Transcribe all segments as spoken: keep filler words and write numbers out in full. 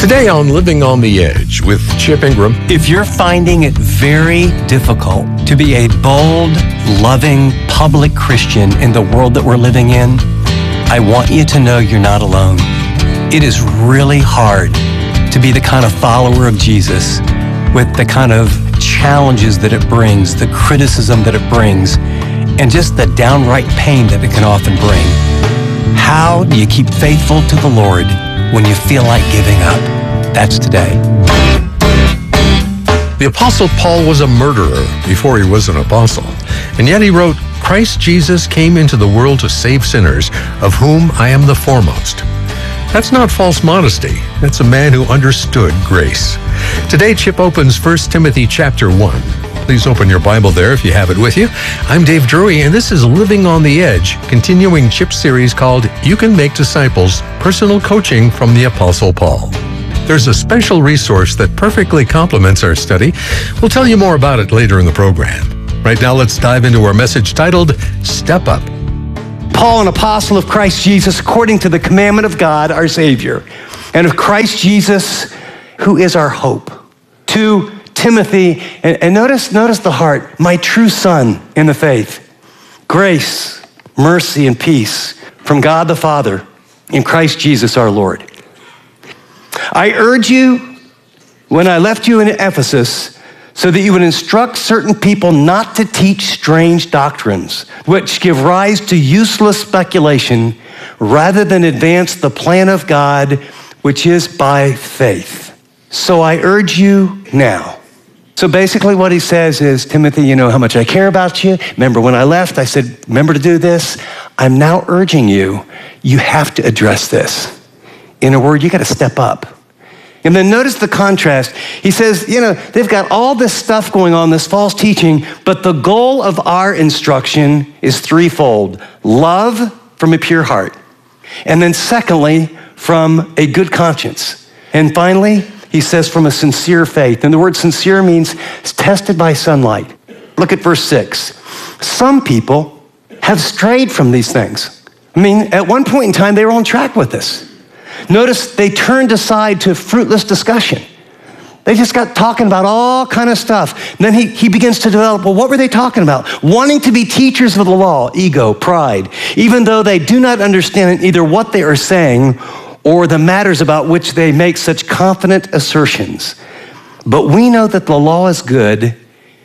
Today on Living on the Edge with Chip Ingram. If you're finding it very difficult to be a bold, loving, public Christian in the world that we're living in, I want you to know you're not alone. It is really hard to be the kind of follower of Jesus with the kind of challenges that it brings, the criticism that it brings, and just the downright pain that it can often bring. How do you keep faithful to the Lord when you feel like giving up? That's today. The Apostle Paul was a murderer before he was an apostle, and yet he wrote, Christ Jesus came into the world to save sinners, of whom I am the foremost. That's not false modesty. That's a man who understood grace. Today, Chip opens First Timothy chapter one. Please open your Bible there if you have it with you. I'm Dave Drury, and this is Living on the Edge, continuing Chip's series called You Can Make Disciples, Personal Coaching from the Apostle Paul. There's a special resource that perfectly complements our study. We'll tell you more about it later in the program. Right now, let's dive into our message titled, Step Up. Paul, an apostle of Christ Jesus, according to the commandment of God, our Savior, and of Christ Jesus, who is our hope. To Timothy, and, and notice, notice the heart, my true son in the faith. Grace, mercy, and peace from God the Father in Christ Jesus our Lord. I urge you, when I left you in Ephesus, so that you would instruct certain people not to teach strange doctrines, which give rise to useless speculation, rather than advance the plan of God, which is by faith. So I urge you now. So basically what he says is, Timothy, you know how much I care about you. Remember when I left, I said, remember to do this. I'm now urging you, you have to address this. In a word, you got to step up. And then notice the contrast. He says, you know, they've got all this stuff going on, this false teaching, but the goal of our instruction is threefold. Love from a pure heart. And then secondly, from a good conscience. And finally, he says from a sincere faith. And the word sincere means it's tested by sunlight. Look at verse six. Some people have strayed from these things. I mean, at one point in time, they were on track with this. Notice they turned aside to fruitless discussion. They just got talking about all kind of stuff. And then he, he begins to develop, well, what were they talking about? Wanting to be teachers of the law, ego, pride, even though they do not understand either what they are saying or the matters about which they make such confident assertions. But we know that the law is good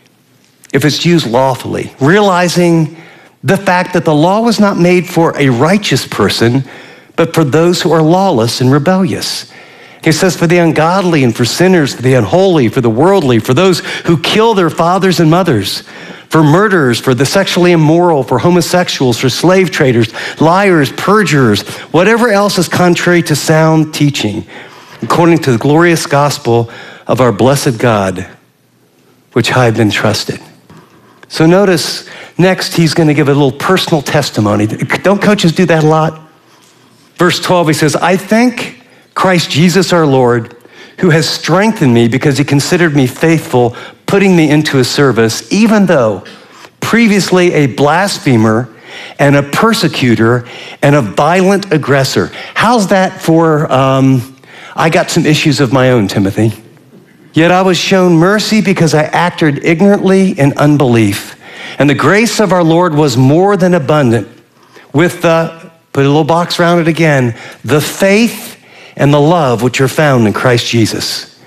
if it's used lawfully, realizing the fact that the law was not made for a righteous person, but for those who are lawless and rebellious. He says for the ungodly and for sinners, for the unholy, for the worldly, for those who kill their fathers and mothers, for murderers, for the sexually immoral, for homosexuals, for slave traders, liars, perjurers, whatever else is contrary to sound teaching, according to the glorious gospel of our blessed God, which I have been trusted. So notice, next he's going to give a little personal testimony. Don't coaches do that a lot? Verse twelve, he says, I thank Christ Jesus our Lord, who has strengthened me because he considered me faithful, putting me into his service, even though previously a blasphemer and a persecutor and a violent aggressor. How's that for, um, I got some issues of my own, Timothy. Yet I was shown mercy because I acted ignorantly in unbelief. And the grace of our Lord was more than abundant with the, put a little box around it again, the faith and the love which are found in Christ Jesus.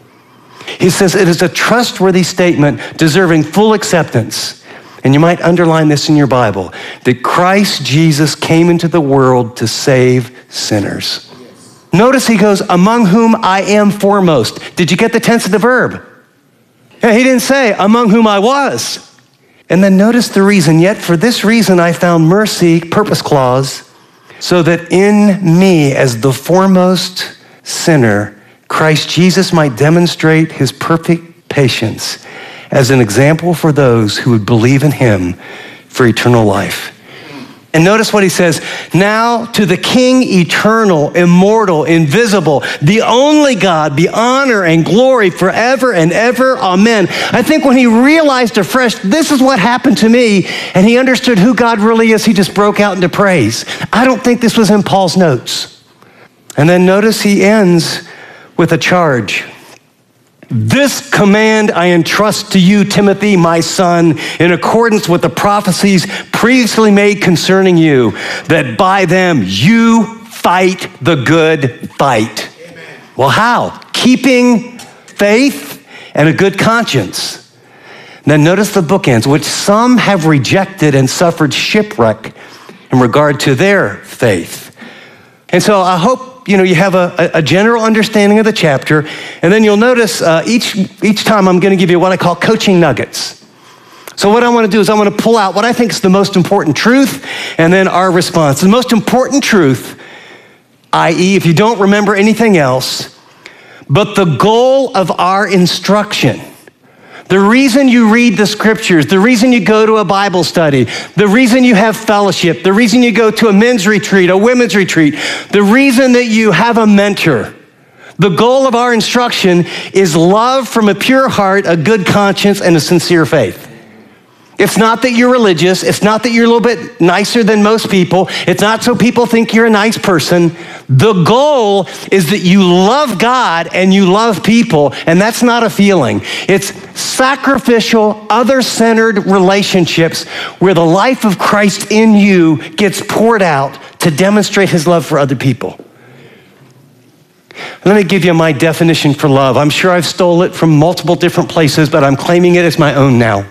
He says it is a trustworthy statement deserving full acceptance. And you might underline this in your Bible, that Christ Jesus came into the world to save sinners. Yes. Notice he goes, among whom I am foremost. Did you get the tense of the verb? Yeah, he didn't say, among whom I was. And then notice the reason, yet for this reason I found mercy, purpose clause, so that in me as the foremost sinner, Christ Jesus might demonstrate his perfect patience as an example for those who would believe in him for eternal life. And notice what he says, now to the King eternal, immortal, invisible, the only God, be honor and glory forever and ever, amen. I think when he realized afresh, this is what happened to me, and he understood who God really is, he just broke out into praise. I don't think this was in Paul's notes. And then notice he ends with a charge. This command I entrust to you, Timothy, my son, in accordance with the prophecies previously made concerning you, that by them you fight the good fight. Amen. Well, how? Keeping faith and a good conscience. Now notice the bookends, which some have rejected and suffered shipwreck in regard to their faith. And so I hope you know, you have a, a general understanding of the chapter, and then you'll notice uh, each, each time I'm gonna give you what I call coaching nuggets. So what I wanna do is I wanna pull out what I think is the most important truth, and then our response. The most important truth, that is, if you don't remember anything else, but the goal of our instruction, the reason you read the scriptures, the reason you go to a Bible study, the reason you have fellowship, the reason you go to a men's retreat, a women's retreat, the reason that you have a mentor, the goal of our instruction is love from a pure heart, a good conscience, and a sincere faith. It's not that you're religious. It's not that you're a little bit nicer than most people. It's not so people think you're a nice person. The goal is that you love God and you love people, and that's not a feeling. It's sacrificial, other-centered relationships where the life of Christ in you gets poured out to demonstrate his love for other people. Let me give you my definition for love. I'm sure I've stole it from multiple different places, but I'm claiming it as my own now.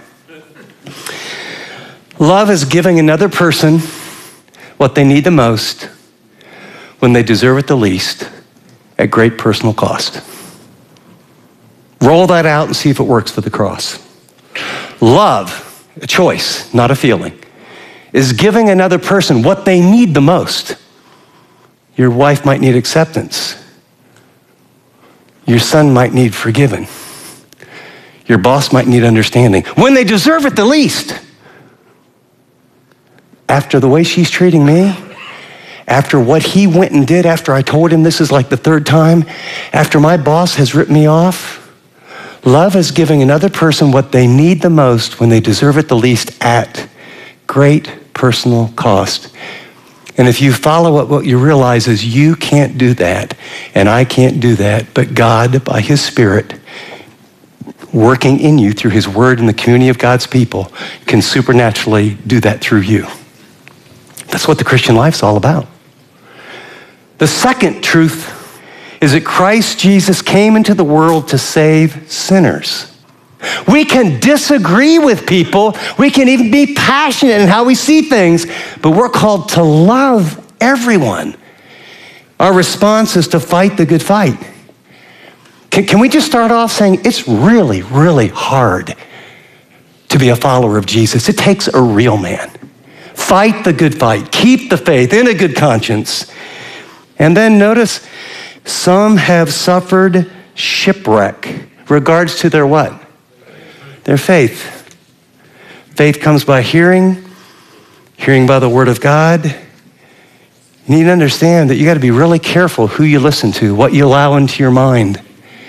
Love is giving another person what they need the most when they deserve it the least at great personal cost. Roll that out and see if it works for the cross. Love, a choice, not a feeling, is giving another person what they need the most. Your wife might need acceptance. Your son might need forgiven. Your boss might need understanding when they deserve it the least. After the way she's treating me, after what he went and did after I told him this is like the third time, after my boss has ripped me off, love is giving another person what they need the most when they deserve it the least at great personal cost. And if you follow it, what you realize is you can't do that, and I can't do that, but God, by his Spirit, working in you through his word and the community of God's people, can supernaturally do that through you. That's what the Christian life's all about. The second truth is that Christ Jesus came into the world to save sinners. We can disagree with people. We can even be passionate in how we see things, but we're called to love everyone. Our response is to fight the good fight. Can, can we just start off saying it's really, really hard to be a follower of Jesus? It takes a real man. Fight the good fight. Keep the faith in a good conscience. And then notice, some have suffered shipwreck. Regards to their what? Their faith. Faith comes by hearing, hearing by the word of God. You need to understand that you got to be really careful who you listen to, what you allow into your mind.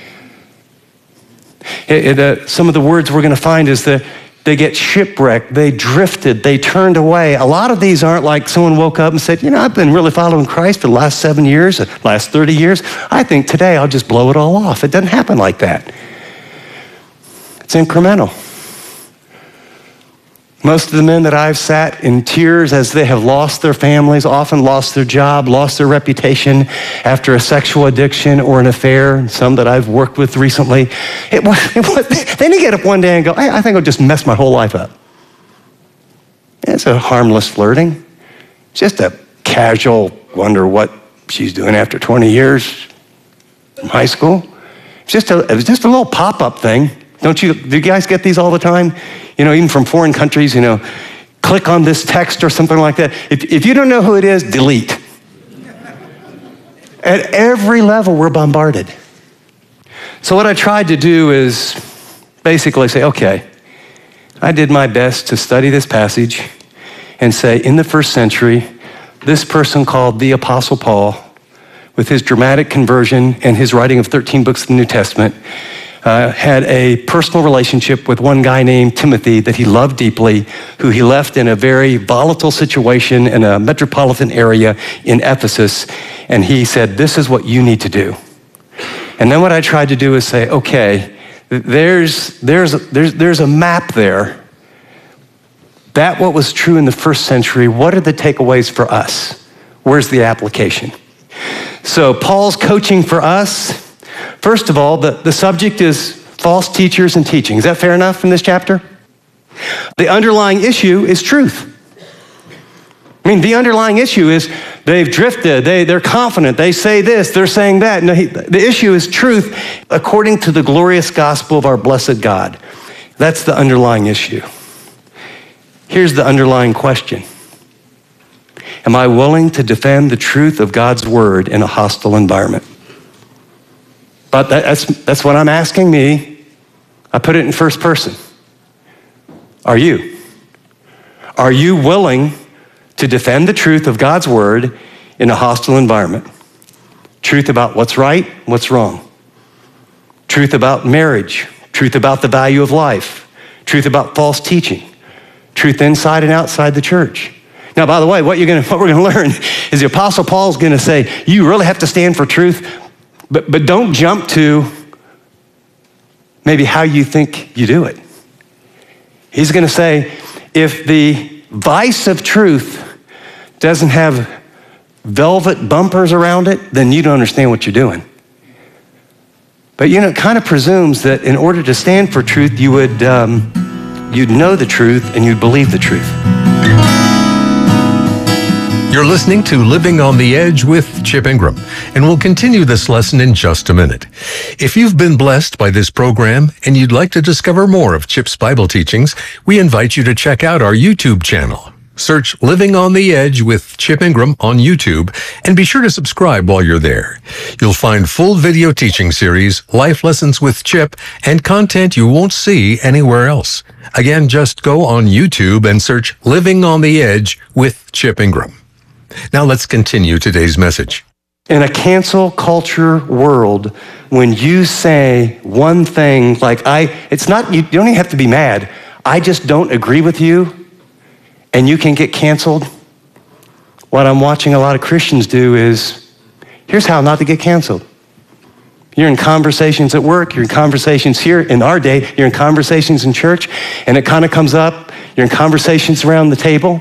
It, it, uh, some of the words we're going to find is that they get shipwrecked, they drifted, they turned away. A lot of these aren't like someone woke up and said, you know, I've been really following Christ for the last seven years, the last thirty years. I think today I'll just blow it all off. It doesn't happen like that. It's incremental. Most of the men that I've sat in tears as they have lost their families, often lost their job, lost their reputation after a sexual addiction or an affair, some that I've worked with recently, it was, it was, then you get up one day and go, hey, I think I'll just mess my whole life up. It's a harmless flirting. Just a casual wonder what she's doing after twenty years from high school. It's just a, it was just a little pop-up thing. Don't you, do you guys get these all the time? You know, even from foreign countries, you know, click on this text or something like that. If, if you don't know who it is, delete. At every level, we're bombarded. So what I tried to do is basically say, okay, I did my best to study this passage and say, in the first century, this person called the Apostle Paul, with his dramatic conversion and his writing of thirteen books of the New Testament, Uh, had a personal relationship with one guy named Timothy that he loved deeply, who he left in a very volatile situation in a metropolitan area in Ephesus. And he said, this is what you need to do. And then what I tried to do is say, okay, there's, there's, there's, there's a map there. That what was true in the first century, what are the takeaways for us? Where's the application? So Paul's coaching for us. First of all, the, the subject is false teachers and teaching. Is that fair enough in this chapter? The underlying issue is truth. I mean, the underlying issue is they've drifted, they, they're confident, they say this, they're saying that. No, he, the issue is truth according to the glorious gospel of our blessed God. That's the underlying issue. Here's the underlying question. Am I willing to defend the truth of God's word in a hostile environment? But that, that's, that's what I'm asking me. I put it in first person. Are you? Are you willing to defend the truth of God's word in a hostile environment? Truth about what's right, what's wrong. Truth about marriage. Truth about the value of life. Truth about false teaching. Truth inside and outside the church. Now, by the way, what, you're gonna, what we're going to learn is the Apostle Paul's going to say, you really have to stand for truth, but, but don't jump to maybe how you think you do it. He's going to say, if the vice of truth doesn't have velvet bumpers around it, then you don't understand what you're doing. But you know, it kind of presumes that in order to stand for truth, you would um, you'd know the truth and you'd believe the truth. You're listening to Living on the Edge with Chip Ingram, and we'll continue this lesson in just a minute. If you've been blessed by this program and you'd like to discover more of Chip's Bible teachings, we invite you to check out our YouTube channel. Search Living on the Edge with Chip Ingram on YouTube, and be sure to subscribe while you're there. You'll find full video teaching series, life lessons with Chip, and content you won't see anywhere else. Again, just go on YouTube and search Living on the Edge with Chip Ingram. Now let's continue today's message. In a cancel culture world, when you say one thing like, I, it's not, you don't even have to be mad. I just don't agree with you, and you can get canceled. What I'm watching a lot of Christians do is, here's how not to get canceled. You're in conversations at work, you're in conversations here in our day, you're in conversations in church, and it kind of comes up, you're in conversations around the table.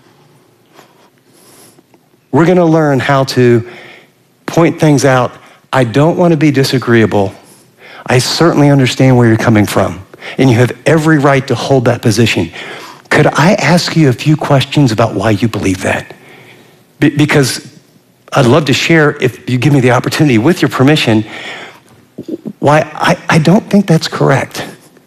We're going to learn how to point things out. I don't want to be disagreeable. I certainly understand where you're coming from, and you have every right to hold that position. Could I ask you a few questions about why you believe that? Be- because I'd love to share, if you give me the opportunity, with your permission, why I, I don't think that's correct.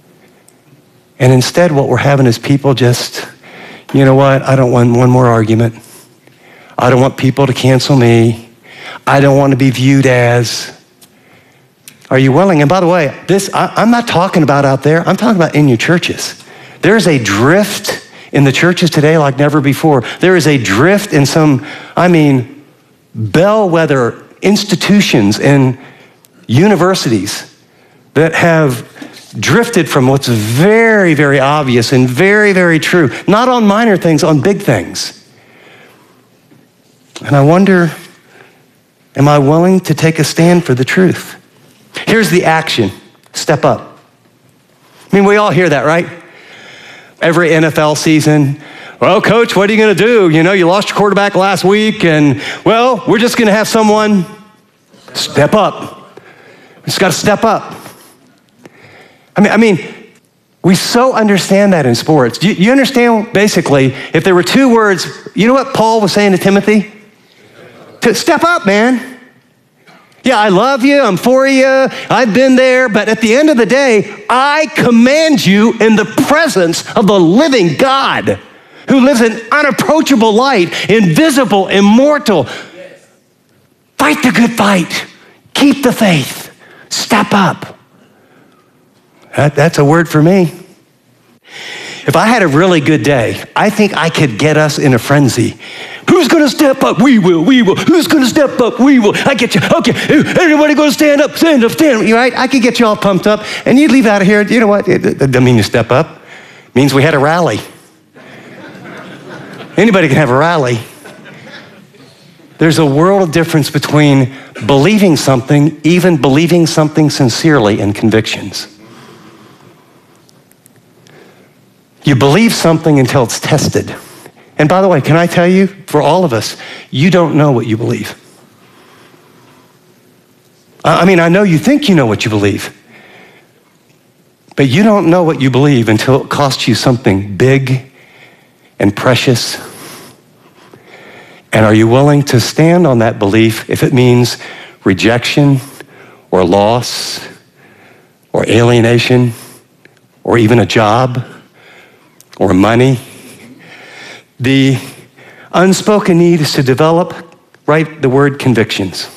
And instead, what we're having is people just, you know what, I don't want one more argument. I don't want people to cancel me. I don't want to be viewed as. Are you willing? And by the way, this I, I'm not talking about out there. I'm talking about in your churches. There's a drift in the churches today like never before. There is a drift in some, I mean, bellwether institutions and universities that have drifted from what's very, very obvious and very, very true. Not on minor things, on big things. And I wonder, am I willing to take a stand for the truth? Here's the action. Step up. I mean, we all hear that, right? Every N F L season. Well, coach, what are you going to do? You know, you lost your quarterback last week, and, well, we're just going to have someone step up. We just got to step up. I mean, I mean, we so understand that in sports. You, you understand, basically, if there were two words, you know what Paul was saying to Timothy? To step up, man. Yeah, I love you, I'm for you, I've been there, but at the end of the day, I command you in the presence of the living God who lives in unapproachable light, invisible, immortal. Yes. Fight the good fight. Keep the faith. Step up. That, that's a word for me. If I had a really good day, I think I could get us in a frenzy. Who's going to step up? We will, we will. Who's going to step up? We will. I get you. Okay, everybody going to stand up, stand up, stand up. You right? I could get you all pumped up, and you leave out of here. You know what? It, it doesn't mean you step up. It means we had a rally. Anybody can have a rally. There's a world of difference between believing something, even believing something sincerely, and convictions. You believe something until it's tested. And by the way, can I tell you, for all of us, you don't know what you believe. I mean, I know you think you know what you believe, but you don't know what you believe until it costs you something big and precious. And are you willing to stand on that belief if it means rejection or loss or alienation or even a job or money? The unspoken need is to develop, write the word convictions.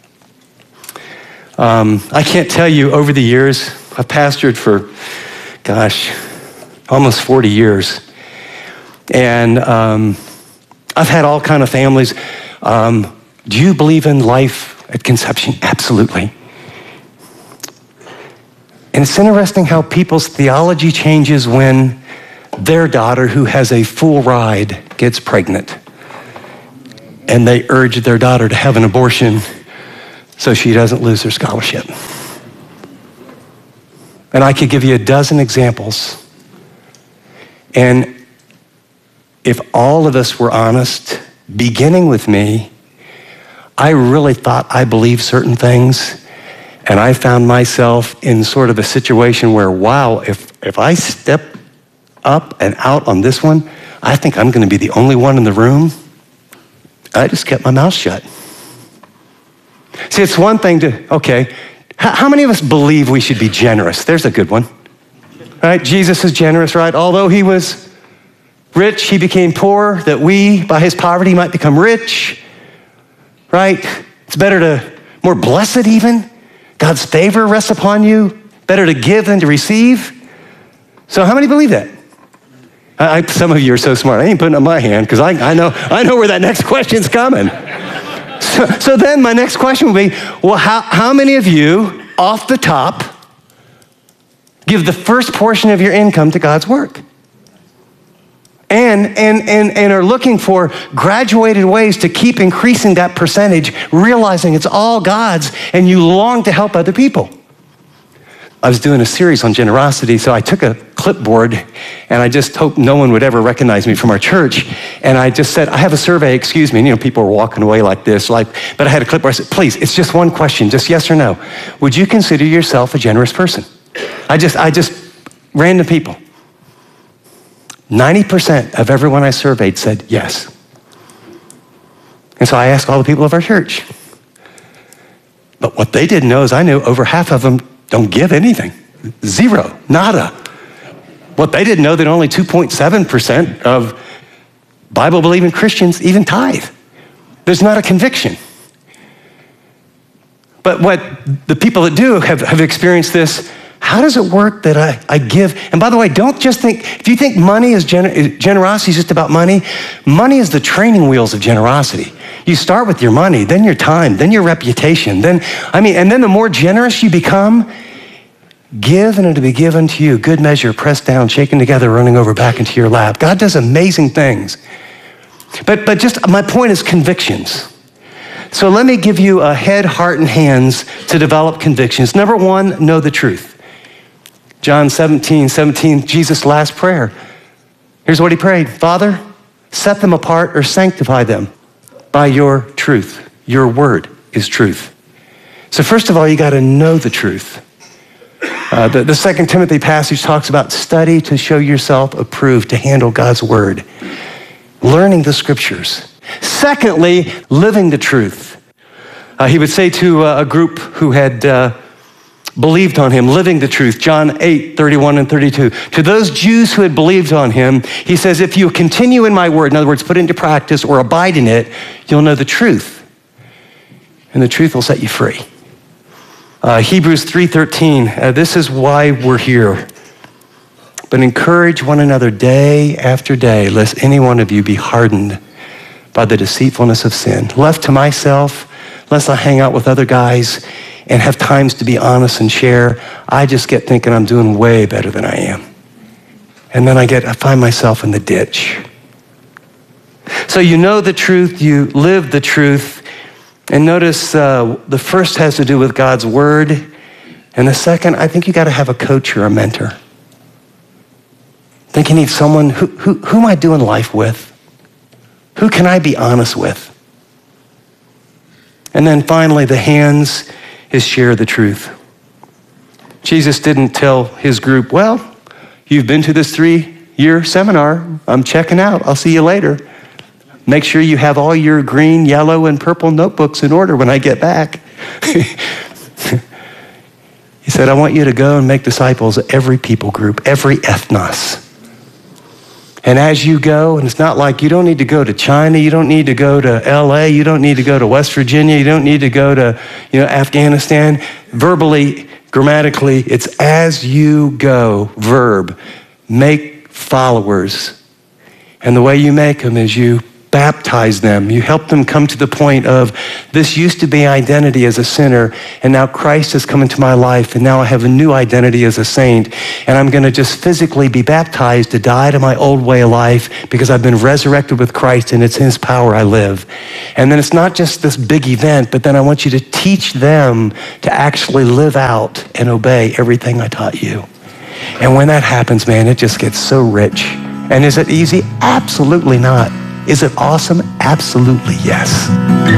Um, I can't tell you, over the years, I've pastored for, gosh, almost forty years. And um, I've had all kind of families. Um, do you believe in life at conception? Absolutely. And it's interesting how people's theology changes when their daughter, who has a full ride, gets pregnant. And they urge their daughter to have an abortion so she doesn't lose her scholarship. And I could give you a dozen examples. And if all of us were honest, beginning with me, I really thought I believed certain things, and I found myself in sort of a situation where, wow, if, if I step up and out on this one, I think I'm going to be the only one in the room. I just kept my mouth shut. See, it's one thing to, okay, how, how many of us believe we should be generous? There's a good one, right? Jesus is generous, right? Although he was rich, he became poor, that we, by his poverty, might become rich, right? It's better to, more blessed even. God's favor rests upon you. Better to give than to receive. So how many believe that? I, some of you are so smart. I ain't putting up my hand because I, I know I know where that next question's coming. So, so then my next question will be, well, how, how many of you, off the top, give the first portion of your income to God's work? And, and, and, and are looking for graduated ways to keep increasing that percentage, realizing it's all God's and you long to help other people. I was doing a series on generosity, so I took a clipboard and I just hoped no one would ever recognize me from our church. And I just said, I have a survey, excuse me. And, you know, people were walking away like this, like, but I had a clipboard. I said, please, it's just one question, just yes or no. Would you consider yourself a generous person? I just, I just, random people. ninety percent of everyone I surveyed said yes. And so I asked all the people of our church. But what they didn't know is I knew over half of them don't give anything. Zero, nada. What they didn't know that only two point seven percent of Bible-believing Christians even tithe. There's not a conviction. But what the people that do have, have experienced this, how does it work that I, I give? And by the way, don't just think, if you think money is, gener- generosity is just about money, money is the training wheels of generosity. You start with your money, then your time, then your reputation, then, I mean, and then the more generous you become, give and it'll be given to you. Good measure, pressed down, shaken together, running over back into your lap. God does amazing things. But, but just, my point is convictions. So let me give you a head, heart, and hands to develop convictions. Number one, know the truth. John seventeen, seventeen, Jesus' last prayer. Here's what he prayed. Father, set them apart or sanctify them by your truth. Your word is truth. So first of all, you got to know the truth. Uh, the, the Second Timothy passage talks about study to show yourself approved to handle God's word. Learning the scriptures. Secondly, living the truth. Uh, he would say to uh, a group who had uh, believed on him, living the truth, John eight, thirty-one and thirty-two. To those Jews who had believed on him, he says, if you continue in my word, in other words, put it into practice or abide in it, you'll know the truth. And the truth will set you free. Uh, Hebrews three thirteen, uh, this is why we're here. But encourage one another day after day, lest any one of you be hardened by the deceitfulness of sin. Left to myself, lest I hang out with other guys and have times to be honest and share, I just get thinking I'm doing way better than I am. And then I get, I find myself in the ditch. So you know the truth, you live the truth. And notice uh, the first has to do with God's word. And the second, I think you got to have a coach or a mentor. I think you need someone, who, who, who am I doing life with? Who can I be honest with? And then finally, the hands is share the truth. Jesus didn't tell his group, well, you've been to this three-year seminar. I'm checking out. I'll see you later. Make sure you have all your green, yellow, and purple notebooks in order when I get back. He said, I want you to go and make disciples of every people group, every ethnos. And as you go, and it's not like you don't need to go to China, you don't need to go to L A, you don't need to go to West Virginia, you don't need to go to, you know, Afghanistan. Verbally, grammatically, it's as you go, verb, make followers. And the way you make them is you baptize them. You help them come to the point of, this used to be identity as a sinner, and now Christ has come into my life, and now I have a new identity as a saint, and I'm going to just physically be baptized to die to my old way of life because I've been resurrected with Christ, and it's his power I live. And then it's not just this big event, but then I want you to teach them to actually live out and obey everything I taught you. And when that happens, man, it just gets so rich. And is it easy? Absolutely not. Is it awesome? Absolutely yes.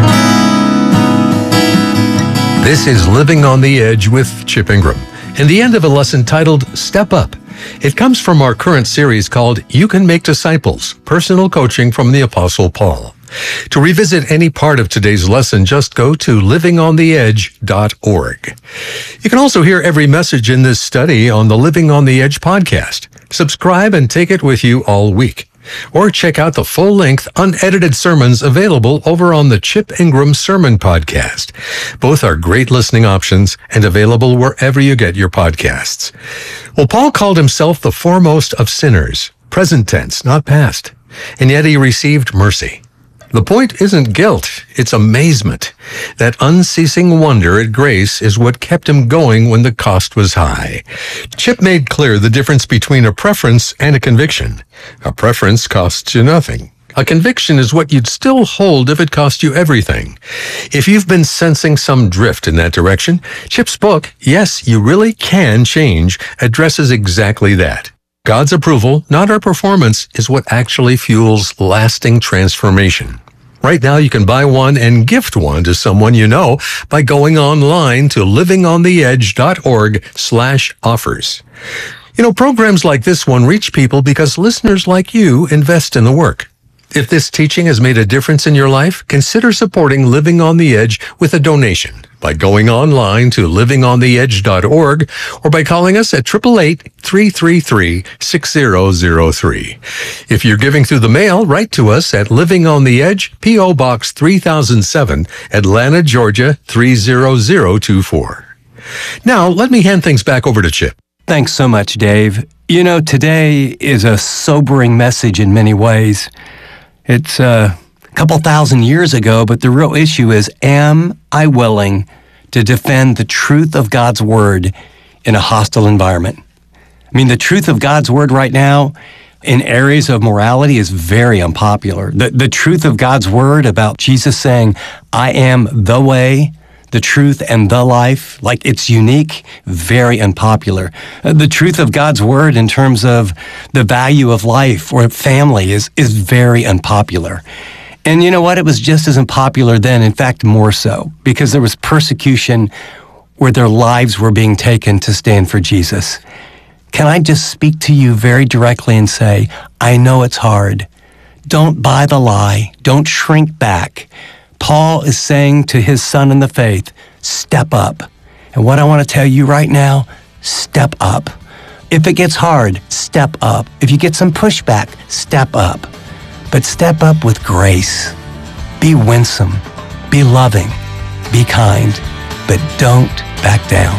This is Living on the Edge with Chip Ingram, and the end of a lesson titled Step Up. It comes from our current series called You Can Make Disciples, Personal Coaching from the Apostle Paul. To revisit any part of today's lesson, just go to living on the edge dot org. You can also hear every message in this study on the Living on the Edge podcast. Subscribe and take it with you all week. Or check out the full-length, unedited sermons available over on the Chip Ingram Sermon Podcast. Both are great listening options and available wherever you get your podcasts. Well, Paul called himself the foremost of sinners, present tense, not past, and yet he received mercy. The point isn't guilt, it's amazement. That unceasing wonder at grace is what kept him going when the cost was high. Chip made clear the difference between a preference and a conviction. A preference costs you nothing. A conviction is what you'd still hold if it cost you everything. If you've been sensing some drift in that direction, Chip's book, Yes, You Really Can Change, addresses exactly that. God's approval, not our performance, is what actually fuels lasting transformation. Right now, you can buy one and gift one to someone you know by going online to living on the edge dot org slash offers. You know, programs like this one reach people because listeners like you invest in the work. If this teaching has made a difference in your life, consider supporting Living on the Edge with a donation by going online to living on the edge dot org or by calling us at eight eight eight, three three three, six zero zero three. If you're giving through the mail, write to us at Living on the Edge, P O Box three thousand seven, Atlanta, Georgia three zero zero two four. Now, let me hand things back over to Chip. Thanks so much, Dave. You know, today is a sobering message in many ways. It's uh, a couple thousand years ago, but the real issue is, am I willing to defend the truth of God's word in a hostile environment? I mean, the truth of God's word right now in areas of morality is very unpopular. The, the truth of God's word about Jesus saying, I am the way, the truth, and the life, like it's unique, very unpopular. Uh, the truth of God's word in terms of the value of life or family is, is very unpopular. And you know what? It was just as unpopular then, in fact, more so, because there was persecution where their lives were being taken to stand for Jesus. Can I just speak to you very directly and say, I know it's hard. Don't buy the lie. Don't shrink back. Paul is saying to his son in the faith, step up. And what I want to tell you right now, step up. If it gets hard, step up. If you get some pushback, step up. But step up with grace. Be winsome. Be loving. Be kind. But don't back down.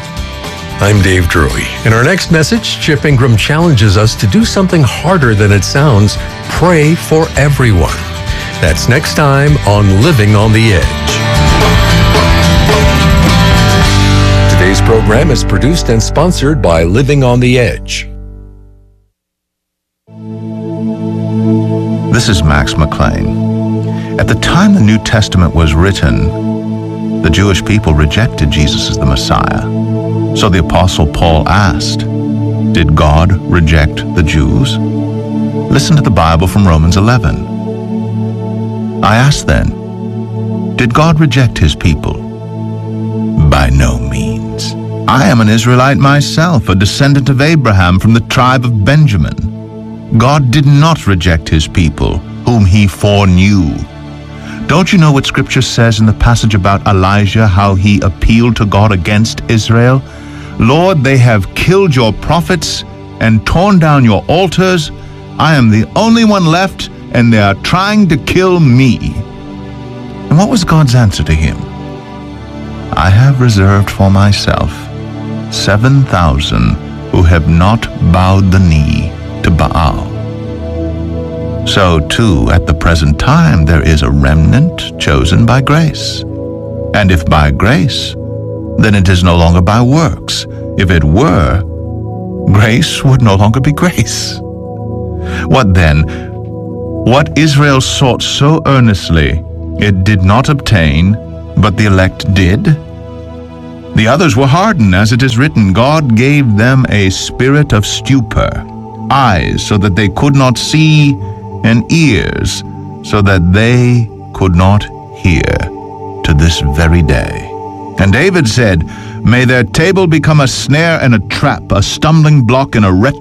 I'm Dave Drury. In our next message, Chip Ingram challenges us to do something harder than it sounds. Pray for everyone. That's next time on Living on the Edge. Today's program is produced and sponsored by Living on the Edge. This is Max McLean. At the time the New Testament was written, the Jewish people rejected Jesus as the Messiah. So the Apostle Paul asked, did God reject the Jews? Listen to the Bible from Romans eleven. I ask then, did God reject his people? By no means. I am an Israelite myself, a descendant of Abraham from the tribe of Benjamin. God did not reject his people, whom he foreknew. Don't you know what Scripture says in the passage about Elijah, how he appealed to God against Israel? Lord, they have killed your prophets and torn down your altars. I am the only one left, and they are trying to kill me. And what was God's answer to him? I have reserved for myself seven thousand who have not bowed the knee to Baal. So, too, at the present time, there is a remnant chosen by grace. And if by grace, then it is no longer by works. If it were, grace would no longer be grace. What then? What Israel sought so earnestly, it did not obtain, but the elect did. The others were hardened, as it is written, God gave them a spirit of stupor, eyes so that they could not see, and ears so that they could not hear, to this very day. And David said, may their table become a snare and a trap, a stumbling block and a